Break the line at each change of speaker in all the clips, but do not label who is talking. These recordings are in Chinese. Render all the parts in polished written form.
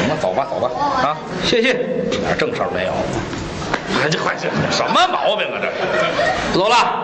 行了，走吧走吧啊，
谢谢。
一点正事儿没有。哎，这快什么毛病啊这？
走了。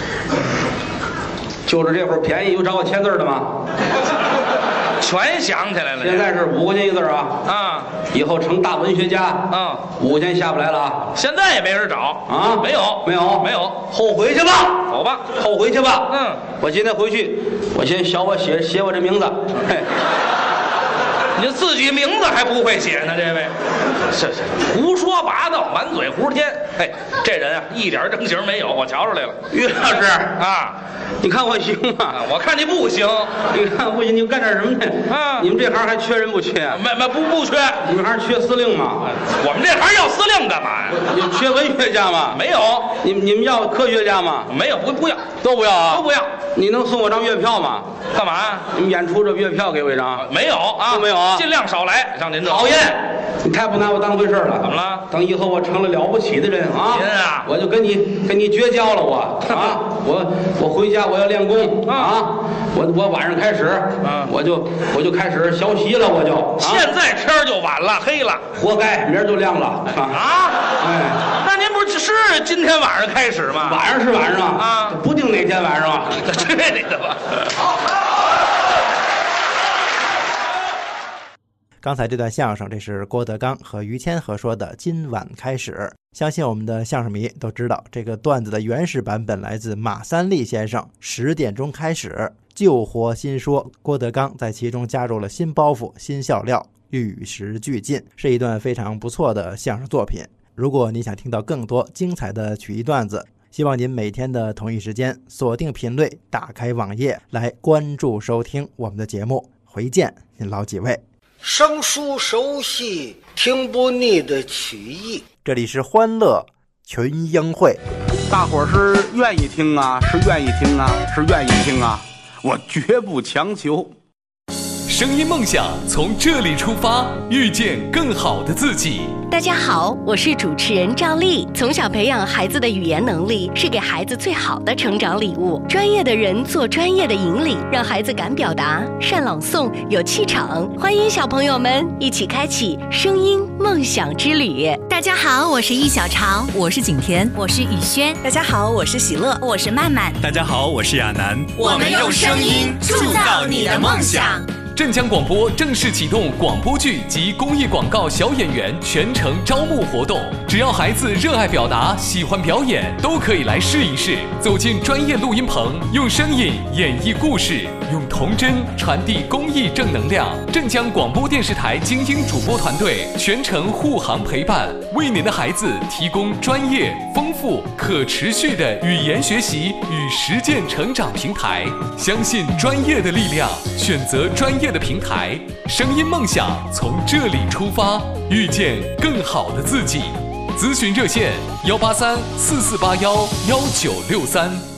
就是这会儿便宜有找我签字的吗？
全想起来了。
现在是5块钱一字啊！
啊，
以后成大文学家
啊
，5块钱下不来了啊！
现在也没人找
啊，
没有
没有
没有，
后悔去吧，
走吧，
后悔去吧。
嗯，
我今天回去，我先写我这名字。嘿，
你自己名字还不会写呢，这位，是胡说八道，满嘴胡天。嘿，这人啊，一点正形没有，我瞧出来了。
于老师
啊，
你看我行吗？
我看你不行。
你看不行，你干点什么呢？
啊，
你们这行还缺人不缺？
不缺。
你们行缺司令吗？
我们这行要司令干嘛呀？
你缺文学家吗？
没有。
你们要科学家吗？
没有，不要，
都不要啊？
都不要。
你能送我张月票吗？
干嘛呀？
你们演出这月票给我一张？
没有啊，
都没有啊，
尽量少来。像您这
讨厌，你太不拿我当回事了。
怎么了？
等以后我成了了不起的人啊！
您啊，
我就跟你绝交了，我啊，我回家我要练功啊！我晚上开始，我就开始学习了，我就。
现在天就晚了，黑了，
活该，明儿就亮了
啊！哎，那您不是今天晚上开始吗？
晚上是晚上
啊，
不定哪天晚上啊！
去你的吧！
刚才这段相声，这是郭德纲和于谦合说的《今晚开始》。相信我们的相声迷都知道，这个段子的原始版本来自马三立先生10点钟开始旧活新说，郭德纲在其中加入了新包袱、新笑料，与时俱进，是一段非常不错的相声作品。如果你想听到更多精彩的曲艺段子，希望您每天的同一时间锁定频率，打开网页来关注收听我们的节目。回见您老几位。
生疏熟悉听不腻的曲艺，
这里是欢乐群英会。
大伙儿是愿意听啊，是愿意听啊，是愿意听啊，我绝不强求。
声音梦想从这里出发，遇见更好的自己。
大家好，我是主持人赵丽。从小培养孩子的语言能力，是给孩子最好的成长礼物。专业的人做专业的引领，让孩子敢表达、善朗诵、有气场。欢迎小朋友们一起开启声音梦想之旅。
大家好，我是易小潮，
我是景甜，
我是雨轩。
大家好，我是喜乐，
我是曼曼。
大家好，我是亚楠。
我们用声音铸造你的梦想。
镇江广播正式启动广播剧及公益广告小演员全程招募活动，只要孩子热爱表达、喜欢表演，都可以来试一试。走进专业录音棚，用声音演绎故事，用童真传递公益正能量。镇江广播电视台精英主播团队全程护航陪伴，为您的孩子提供专业、丰富、可持续的语言学习与实践成长平台。相信专业的力量，选择专业的平台，声音梦想从这里出发，遇见更好的自己。咨询热线：18344811963。